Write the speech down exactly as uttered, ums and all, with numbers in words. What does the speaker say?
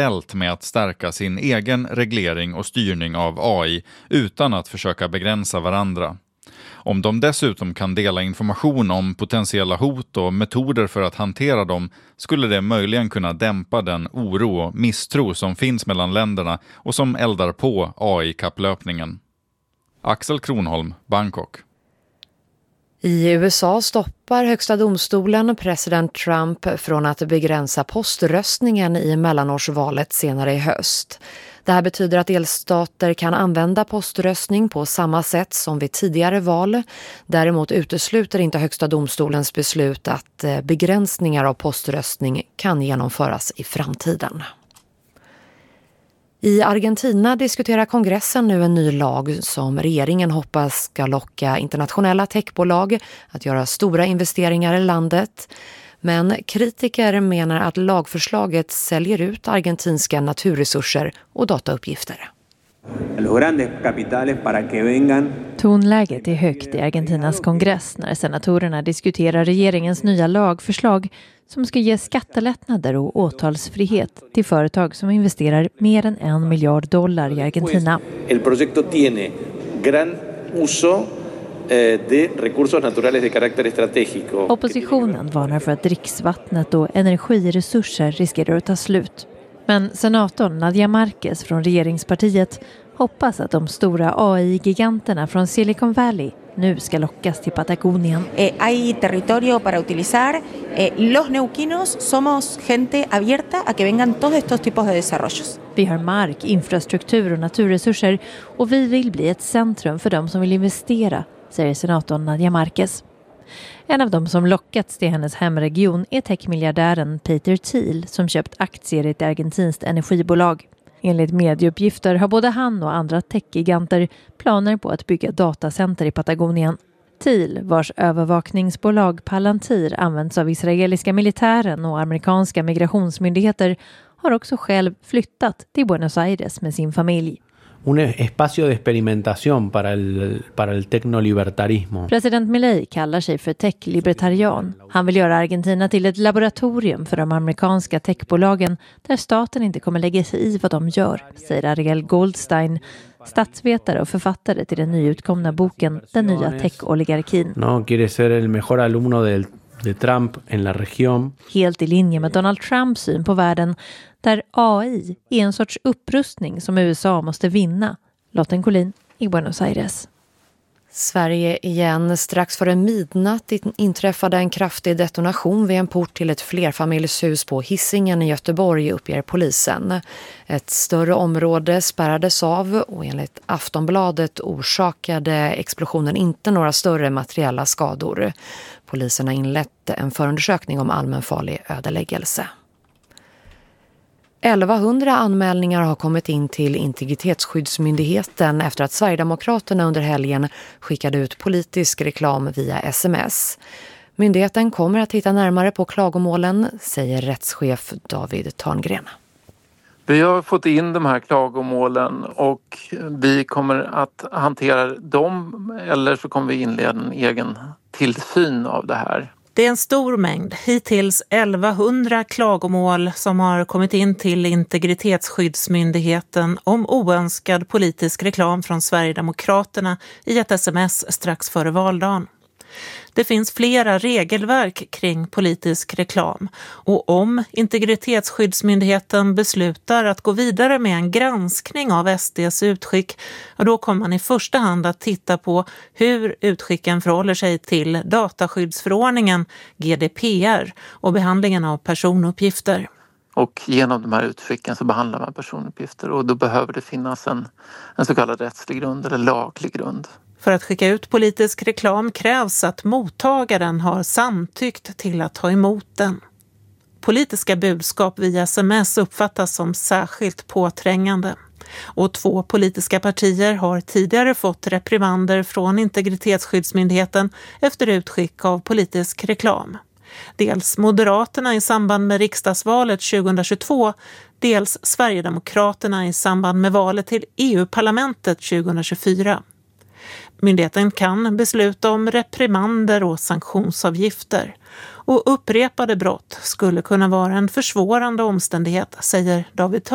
parallellt med att stärka sin egen reglering och styrning av A I utan att försöka begränsa varandra. Om de dessutom kan dela information om potentiella hot och metoder för att hantera dem skulle det möjligen kunna dämpa den oro och misstro som finns mellan länderna och som eldar på A I-kapplöpningen. Axel Kronholm, Bangkok. I U S A stoppar högsta domstolen president Trump från att begränsa poströstningen i mellanårsvalet senare i höst. Det här betyder att delstater kan använda poströstning på samma sätt som vid tidigare val. Däremot utesluter inte högsta domstolens beslut att begränsningar av poströstning kan genomföras i framtiden. I Argentina diskuterar kongressen nu en ny lag som regeringen hoppas ska locka internationella techbolag att göra stora investeringar i landet. Men kritiker menar att lagförslaget säljer ut argentinska naturresurser och datauppgifter. Tonläget är högt i Argentinas kongress när senatorerna diskuterar regeringens nya lagförslag som ska ge skattelättnader och åtalsfrihet till företag som investerar mer än en miljard dollar i Argentina. El proyecto tiene gran uso de recursos naturales de carácter estratégico. Oppositionen varnar för att dricksvattnet och energiresurser riskerar att ta slut. Men senatorn Nadia Marquez från regeringspartiet hoppas att de stora A I-giganterna från Silicon Valley nu ska lockas till Patagonien. Eh, hay territorio para utilizar. Eh, los neuquinos somos gente abierta a que vengan todos estos tipos de desarrollos. Vi har mark, infrastruktur och naturresurser och vi vill bli ett centrum för dem som vill investera, säger senatorn Nadia Marquez. En av dem som lockats till hennes hemregion är techmiljardären Peter Thiel som köpt aktier i ett argentinskt energibolag. Enligt medieuppgifter har både han och andra techgiganter planer på att bygga datacenter i Patagonien. Thiel, vars övervakningsbolag Palantir används av israeliska militären och amerikanska migrationsmyndigheter, har också själv flyttat till Buenos Aires med sin familj. Un espacio de experimentación para el, para el tecnolibertarismo. President Milei kallar sig för tech-libertarian. Han vill göra Argentina till ett laboratorium för de amerikanska techbolagen där staten inte kommer lägga sig i vad de gör, säger Ariel Goldstein, statsvetare och författare till den nyutkomna boken Den nya tech-oligarkin. No quiere ser el mejor alumno del de Trump en la región. Helt i linje med Donald Trumps syn på världen där A I är en sorts upprustning som U S A måste vinna. Lotten Collin i Buenos Aires. Sverige igen. Strax före midnatt inträffade en kraftig detonation vid en port till ett flerfamiljshus på Hisingen i Göteborg, uppger polisen. Ett större område spärrades av och enligt Aftonbladet orsakade explosionen inte några större materiella skador. Polisen har inlett en förundersökning om allmänfarlig ödeläggelse. elvahundra anmälningar har kommit in till Integritetsskyddsmyndigheten efter att Sverigedemokraterna under helgen skickade ut politisk reklam via sms. Myndigheten kommer att titta närmare på klagomålen, säger rättschef David Tarngren. Vi har fått in de här klagomålen och vi kommer att hantera dem, eller så kommer vi inleda en egen tillsyn av det här. Det är en stor mängd, hittills elvahundra klagomål som har kommit in till Integritetsskyddsmyndigheten om oönskad politisk reklam från Sverigedemokraterna i ett sms strax före valdagen. Det finns flera regelverk kring politisk reklam och om Integritetsskyddsmyndigheten beslutar att gå vidare med en granskning av S D:s utskick, då kommer man i första hand att titta på hur utskicken förhåller sig till dataskyddsförordningen, G D P R och behandlingen av personuppgifter. Och genom de här utskicken så behandlar man personuppgifter och då behöver det finnas en, en så kallad rättslig grund eller laglig grund. För att skicka ut politisk reklam krävs att mottagaren har samtyckt till att ta emot den. Politiska budskap via sms uppfattas som särskilt påträngande. Och två politiska partier har tidigare fått reprimander från Integritetsskyddsmyndigheten efter utskick av politisk reklam. Dels Moderaterna i samband med riksdagsvalet tjugohundratjugotvå, dels Sverigedemokraterna i samband med valet till E U-parlamentet tjugohundratjugofyra. Myndigheten kan besluta om reprimander och sanktionsavgifter. Och upprepade brott skulle kunna vara en försvårande omständighet, säger David Törn.